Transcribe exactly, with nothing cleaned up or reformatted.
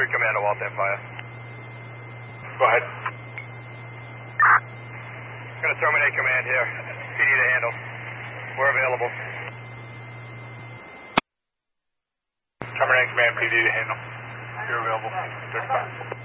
Command to Waltham Fire. Go ahead. Going to terminate command here. P D to handle. We're available. Terminate command, P D to handle. You're available. thirty-five.